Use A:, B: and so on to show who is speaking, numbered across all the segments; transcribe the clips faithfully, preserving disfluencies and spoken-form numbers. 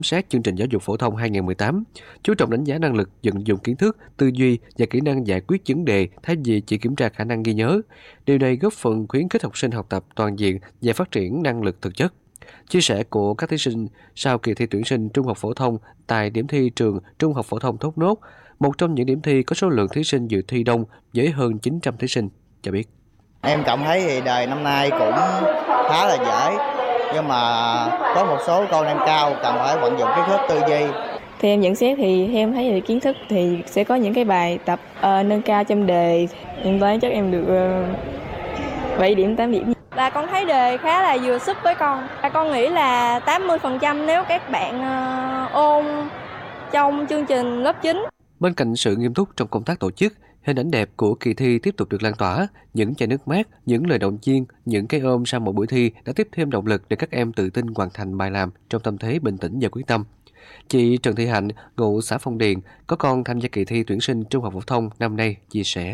A: sát chương trình giáo dục phổ thông hai không một tám, chú trọng đánh giá năng lực vận dụng kiến thức, tư duy và kỹ năng giải quyết vấn đề thay vì chỉ kiểm tra khả năng ghi nhớ. Điều này góp phần khuyến khích học sinh học tập toàn diện và phát triển năng lực thực chất. Chia sẻ của các thí sinh sau kỳ thi tuyển sinh trung học phổ thông tại điểm thi trường Trung học phổ thông Thốt Nốt, một trong những điểm thi có số lượng thí sinh dự thi đông với hơn chín trăm thí sinh, cho biết.
B: Em cảm thấy thì đề năm nay cũng khá là dễ, nhưng mà có một số câu nâng cao cần phải vận dụng kiến thức tư duy.
C: Thì em nhận xét thì em thấy về kiến thức thì sẽ có những cái bài tập uh, nâng cao trong đề. Em toán chắc em được uh, bảy điểm, tám điểm.
D: Là con thấy đề khá là vừa sức với con. Và con nghĩ là tám mươi phần trăm nếu các bạn uh, ôn trong chương trình lớp chín.
A: Bên cạnh sự nghiêm túc trong công tác tổ chức, hình ảnh đẹp của kỳ thi tiếp tục được lan tỏa. Những chai nước mát, những lời động viên, những cái ôm sau một buổi thi đã tiếp thêm động lực để các em tự tin hoàn thành bài làm trong tâm thế bình tĩnh và quyết tâm. Chị Trần Thị Hạnh, ngụ xã Phong Điền, có con tham gia kỳ thi tuyển sinh trung học phổ thông năm nay, chia sẻ.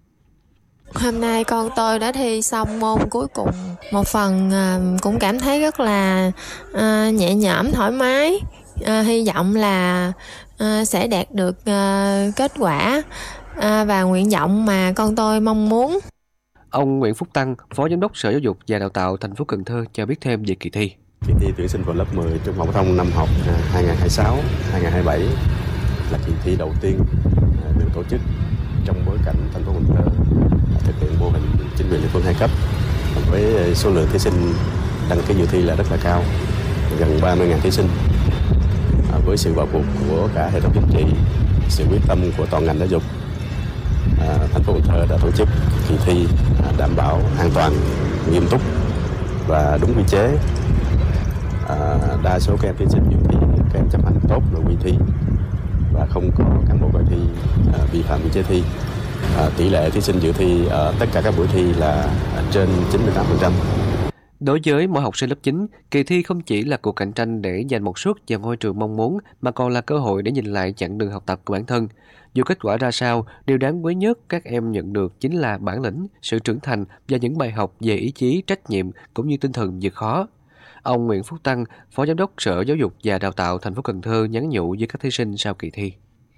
E: Hôm nay con tôi đã thi xong môn cuối cùng. Một phần uh, cũng cảm thấy rất là uh, nhẹ nhõm, thoải mái. Uh, hy vọng là uh, sẽ đạt được uh, kết quả uh, và nguyện vọng mà con tôi mong muốn.
A: Ông Nguyễn Phúc Tăng, Phó Giám đốc Sở Giáo dục và Đào tạo thành phố Cần Thơ cho biết thêm về kỳ thi.
F: Kỳ thi tuyển sinh vào lớp mười trung học phổ thông năm học hai không hai sáu hai không hai bảy là kỳ thi đầu tiên được tổ chức trong bối cảnh thành phố Cần Thơ thực hiện mô hình chính quyền địa phương hai cấp, với số lượng thí sinh đăng ký dự thi là rất là cao, gần ba mươi nghìn thí sinh. Với sự vào cuộc của cả hệ thống chính trị, sự quyết tâm của toàn ngành giáo dục, thành phố Cần Thơ đã tổ chức kỳ thi đảm bảo an toàn, nghiêm túc và đúng quy chế. Đa số các em thí sinh dự thi các em chấp hành tốt nội quy thi và không có cán bộ coi thi vi phạm quy chế thi. À, tỷ lệ thí sinh dự thi ở tất cả các buổi thi là trên chín mươi tám phần trăm.
A: Đối với mỗi học sinh lớp chín, kỳ thi không chỉ là cuộc cạnh tranh để giành một suất vào ngôi trường mong muốn, mà còn là cơ hội để nhìn lại chặng đường học tập của bản thân. Dù kết quả ra sao, điều đáng quý nhất các em nhận được chính là bản lĩnh, sự trưởng thành và những bài học về ý chí, trách nhiệm cũng như tinh thần vượt khó. Ông Nguyễn Phúc Tăng, Phó Giám đốc Sở Giáo dục và Đào tạo thành phố Cần Thơ nhắn nhủ với các thí sinh sau kỳ thi.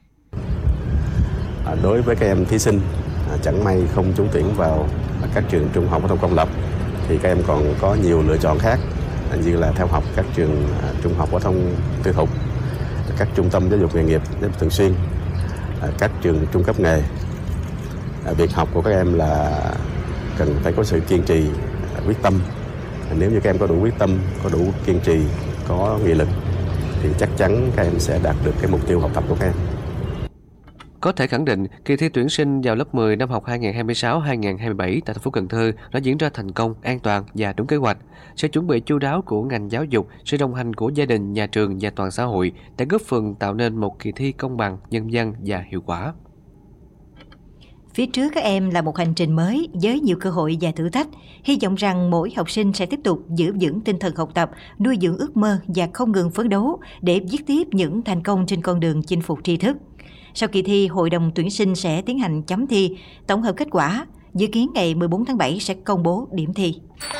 F: Đối với các em thí sinh chẳng may không trúng tuyển vào các trường trung học phổ thông công lập thì các em còn có nhiều lựa chọn khác, như là theo học các trường trung học phổ thông tư thục, các trung tâm giáo dục nghề nghiệp giáo dục thường xuyên, các trường trung cấp nghề. Việc học của các em là cần phải có sự kiên trì, quyết tâm. Nếu như các em có đủ quyết tâm, có đủ kiên trì, có nghị lực thì chắc chắn các em sẽ đạt được cái mục tiêu học tập của các em.
A: Có thể khẳng định, kỳ thi tuyển sinh vào lớp mười năm học hai không hai sáu hai không hai bảy tại thành phố Cần Thơ đã diễn ra thành công, an toàn và đúng kế hoạch. Sự chuẩn bị chu đáo của ngành giáo dục, sự đồng hành của gia đình, nhà trường và toàn xã hội đã góp phần tạo nên một kỳ thi công bằng, nhân văn và hiệu quả.
G: Phía trước các em là một hành trình mới với nhiều cơ hội và thử thách. Hy vọng rằng mỗi học sinh sẽ tiếp tục giữ vững tinh thần học tập, nuôi dưỡng ước mơ và không ngừng phấn đấu để viết tiếp những thành công trên con đường chinh phục tri thức. Sau kỳ thi, Hội đồng tuyển sinh sẽ tiến hành chấm thi, tổng hợp kết quả. Dự kiến ngày mười bốn tháng bảy sẽ công bố điểm thi.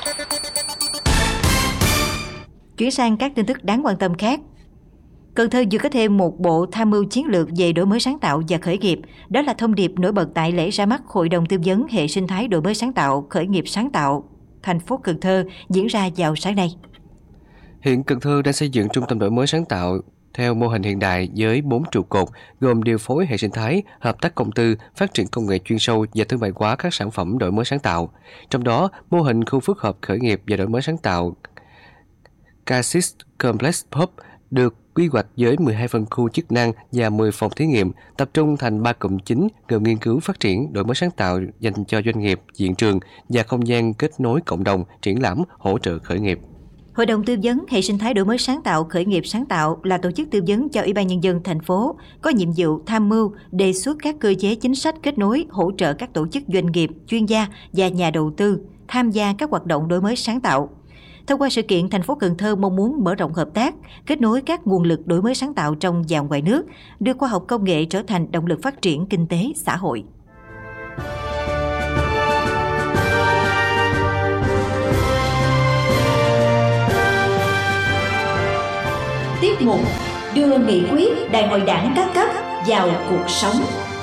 G: Chuyển sang các tin tức đáng quan tâm khác. Cần Thơ vừa có thêm một bộ tham mưu chiến lược về đổi mới sáng tạo và khởi nghiệp. Đó là thông điệp nổi bật tại lễ ra mắt Hội đồng tư vấn hệ sinh thái đổi mới sáng tạo, khởi nghiệp sáng tạo thành phố Cần Thơ diễn ra vào sáng nay.
A: Hiện Cần Thơ đang xây dựng trung tâm đổi mới sáng tạo theo mô hình hiện đại với bốn trụ cột gồm điều phối hệ sinh thái, hợp tác công tư, phát triển công nghệ chuyên sâu và thương mại hóa các sản phẩm đổi mới sáng tạo. Trong đó, mô hình khu phức hợp khởi nghiệp và đổi mới sáng tạo Cassis Complex Hub được quy hoạch với mười hai phân khu chức năng và mười phòng thí nghiệm, tập trung thành ba cụm chính gồm nghiên cứu phát triển, đổi mới sáng tạo dành cho doanh nghiệp, diện trường và không gian kết nối cộng đồng, triển lãm, hỗ trợ khởi nghiệp.
G: Hội đồng tư vấn hệ sinh thái đổi mới sáng tạo khởi nghiệp sáng tạo là tổ chức tư vấn cho Ủy ban Nhân dân thành phố, có nhiệm vụ tham mưu, đề xuất các cơ chế chính sách kết nối, hỗ trợ các tổ chức doanh nghiệp, chuyên gia và nhà đầu tư tham gia các hoạt động đổi mới sáng tạo. Thông qua sự kiện, thành phố Cần Thơ mong muốn mở rộng hợp tác, kết nối các nguồn lực đổi mới sáng tạo trong và ngoài nước, đưa khoa học công nghệ trở thành động lực phát triển kinh tế, xã hội.
H: Tiếp
G: tiết mục đưa nghị quyết Đại hội Đảng các cấp vào cuộc sống.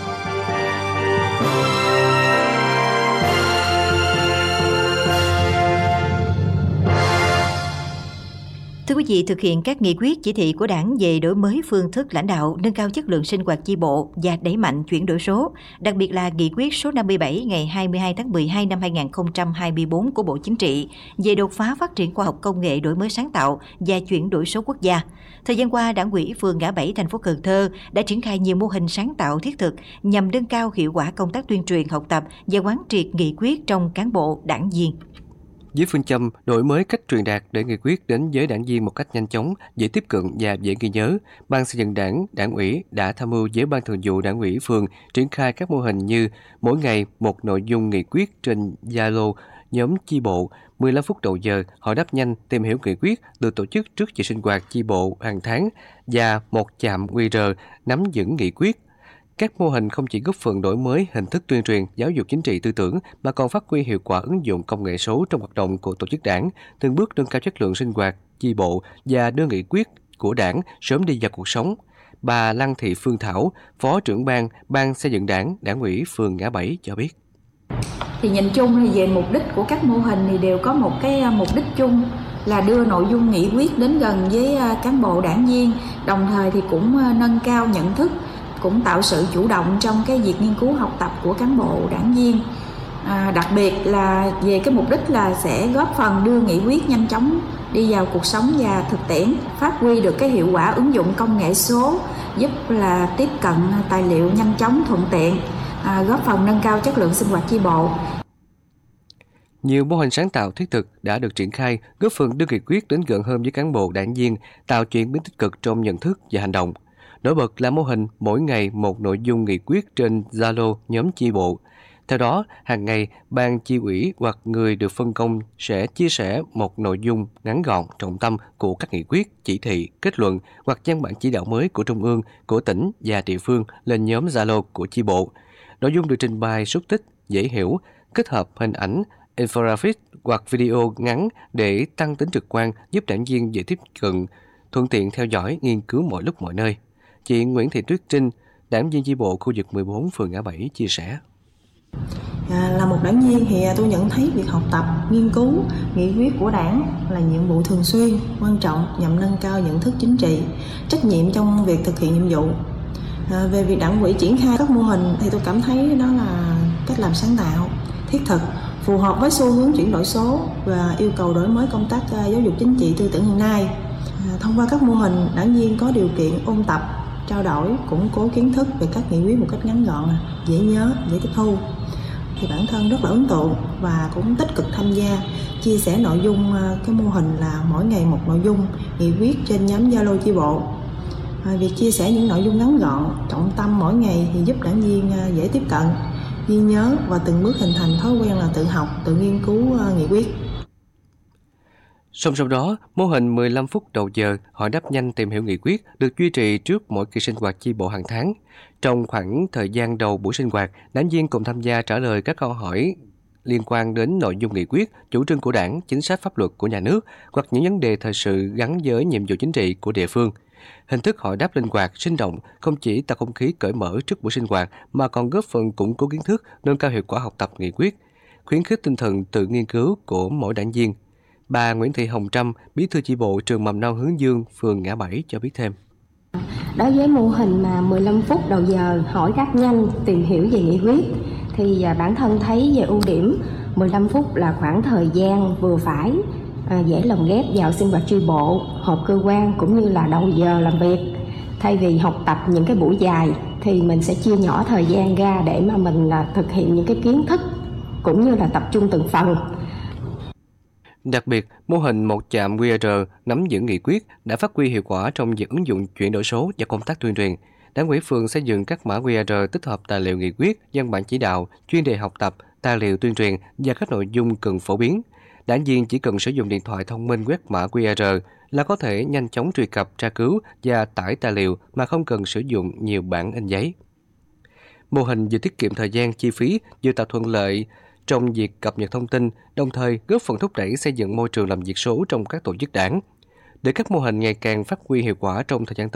G: Thưa quý vị, thực hiện các nghị quyết chỉ thị của Đảng về đổi mới phương thức lãnh đạo, nâng cao chất lượng sinh hoạt chi bộ và đẩy mạnh chuyển đổi số, đặc biệt là nghị quyết số năm mươi bảy ngày hai mươi hai tháng mười hai năm hai nghìn không trăm hai mươi tư của Bộ Chính trị về đột phá phát triển khoa học công nghệ, đổi mới sáng tạo và chuyển đổi số quốc gia. Thời gian qua, Đảng ủy phường Ngã Bảy, thành phố Cần Thơ đã triển khai nhiều mô hình sáng tạo thiết thực nhằm nâng cao hiệu quả công tác tuyên truyền, học tập và quán triệt nghị quyết trong cán bộ, đảng viên.
A: Với phương châm đổi mới cách truyền đạt để nghị quyết đến với đảng viên một cách nhanh chóng, dễ tiếp cận và dễ ghi nhớ, Ban xây dựng Đảng, Đảng ủy đã tham mưu với Ban thường vụ Đảng ủy phường triển khai các mô hình như mỗi ngày một nội dung nghị quyết trên Zalo, nhóm chi bộ, mười lăm phút đầu giờ hỏi đáp nhanh tìm hiểu nghị quyết được tổ chức trước giờ sinh hoạt chi bộ hàng tháng và một chạm quy rờ nắm vững nghị quyết. Các mô hình không chỉ góp phần đổi mới hình thức tuyên truyền, giáo dục chính trị tư tưởng mà còn phát huy hiệu quả ứng dụng công nghệ số trong hoạt động của tổ chức Đảng, từng bước nâng cao chất lượng sinh hoạt chi bộ và đưa nghị quyết của Đảng sớm đi vào cuộc sống. Bà Lăng Thị Phương Thảo, Phó trưởng ban Ban xây dựng Đảng, Đảng ủy phường Ngã Bảy cho biết.
H: Thì nhìn chung thì về mục đích của các mô hình thì đều có một cái mục đích chung là đưa nội dung nghị quyết đến gần với cán bộ đảng viên, đồng thời thì cũng nâng cao nhận thức, cũng tạo sự chủ động trong cái việc nghiên cứu học tập của cán bộ đảng viên. À, đặc biệt là về cái mục đích là sẽ góp phần đưa nghị quyết nhanh chóng đi vào cuộc sống và thực tiễn, phát huy được cái hiệu quả ứng dụng công nghệ số, giúp là tiếp cận tài liệu nhanh chóng thuận tiện, à, góp phần nâng cao chất lượng sinh hoạt chi bộ.
A: Nhiều mô hình sáng tạo thiết thực đã được triển khai, góp phần đưa nghị quyết đến gần hơn với cán bộ đảng viên, tạo chuyển biến tích cực trong nhận thức và hành động. Nổi bật là mô hình mỗi ngày một nội dung nghị quyết trên Zalo nhóm chi bộ. Theo đó, hàng ngày, ban chi ủy hoặc người được phân công sẽ chia sẻ một nội dung ngắn gọn, trọng tâm của các nghị quyết, chỉ thị, kết luận hoặc văn bản chỉ đạo mới của Trung ương, của tỉnh và địa phương lên nhóm Zalo của chi bộ. Nội dung được trình bày xúc tích, dễ hiểu, kết hợp hình ảnh, infographic hoặc video ngắn để tăng tính trực quan, giúp đảng viên dễ tiếp cận, thuận tiện theo dõi, nghiên cứu mọi lúc mọi nơi. Chị Nguyễn Thị Tuyết Trinh, đảng viên chi bộ khu vực mười bốn phường Ngã Bảy chia sẻ.
I: À, là một đảng viên thì tôi nhận thấy việc học tập, nghiên cứu, nghị quyết của đảng là nhiệm vụ thường xuyên, quan trọng nhằm nâng cao nhận thức chính trị, trách nhiệm trong việc thực hiện nhiệm vụ. À, về việc đảng ủy triển khai các mô hình thì tôi cảm thấy đó là cách làm sáng tạo, thiết thực, phù hợp với xu hướng chuyển đổi số và yêu cầu đổi mới công tác giáo dục chính trị tư tưởng hiện nay. À, thông qua các mô hình, đảng viên có điều kiện ôn tập, trao đổi, củng cố kiến thức về các nghị quyết một cách ngắn gọn, dễ nhớ, dễ tiếp thu. Thì bản thân rất là ấn tượng và cũng tích cực tham gia, chia sẻ nội dung cái mô hình là mỗi ngày một nội dung nghị quyết trên nhóm Zalo chi bộ. À, việc chia sẻ những nội dung ngắn gọn, trọng tâm mỗi ngày thì giúp đảng viên dễ tiếp cận, ghi nhớ và từng bước hình thành thói quen là tự học, tự nghiên cứu nghị quyết.
A: Song song đó, mô hình mười lăm phút đầu giờ hỏi đáp nhanh tìm hiểu nghị quyết được duy trì trước mỗi kỳ sinh hoạt chi bộ hàng tháng. Trong khoảng thời gian đầu buổi sinh hoạt, đảng viên cùng tham gia trả lời các câu hỏi liên quan đến nội dung nghị quyết, chủ trương của Đảng, chính sách pháp luật của nhà nước hoặc những vấn đề thời sự gắn với nhiệm vụ chính trị của địa phương. Hình thức hỏi đáp linh hoạt, sinh động không chỉ tạo không khí cởi mở trước buổi sinh hoạt mà còn góp phần củng cố kiến thức, nâng cao hiệu quả học tập nghị quyết, khuyến khích tinh thần tự nghiên cứu của mỗi đảng viên. Bà Nguyễn Thị Hồng Trâm, Bí thư chi bộ trường Mầm non Hướng Dương, phường Ngã Bảy cho biết thêm.
J: Đối với mô hình mà mười lăm phút đầu giờ hỏi đáp nhanh tìm hiểu về nghị quyết thì bản thân thấy về ưu điểm mười lăm phút là khoảng thời gian vừa phải, à, dễ lồng ghép vào sinh hoạt chi bộ, họp cơ quan cũng như là đầu giờ làm việc. Thay vì học tập những cái buổi dài thì mình sẽ chia nhỏ thời gian ra để mà mình à, thực hiện những cái kiến thức cũng như là tập trung từng phần.
A: Đặc biệt, mô hình một chạm quy rờ nắm vững nghị quyết đã phát huy hiệu quả trong việc ứng dụng chuyển đổi số và công tác tuyên truyền. Đảng ủy phường xây dựng các mã quy rờ tích hợp tài liệu nghị quyết, văn bản chỉ đạo, chuyên đề học tập, tài liệu tuyên truyền và các nội dung cần phổ biến. Đảng viên chỉ cần sử dụng điện thoại thông minh quét mã quy rờ là có thể nhanh chóng truy cập, tra cứu và tải tài liệu mà không cần sử dụng nhiều bản in giấy. Mô hình vừa tiết kiệm thời gian, chi phí, vừa tạo thuận lợi trong việc cập nhật thông tin, đồng thời góp phần thúc đẩy xây dựng môi trường làm việc số trong các tổ chức đảng. Để các mô hình ngày càng phát huy hiệu quả trong thời gian tới,